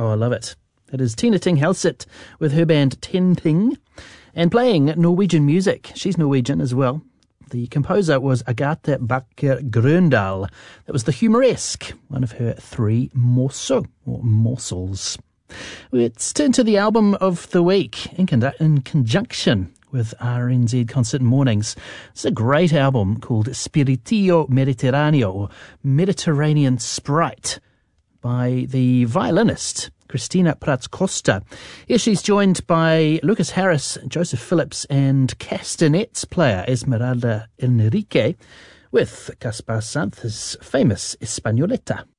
Oh, I love it. It is Tina Ting Helset with her band Ten Ting and playing Norwegian music. She's Norwegian as well. The composer was Agathe Bakker Grøndal. That was the humoresque, one of her three morsels. Let's turn to the album of the week in conjunction with RNZ Concert Mornings. It's a great album called Spiritillo Mediterraneo, or Mediterranean Sprite, by the violinist Cristina Prats Costa. Here she's joined by Lucas Harris, Joseph Phillips, and castanets player Esmeralda Enrique with Caspar Sanz's famous Españoleta.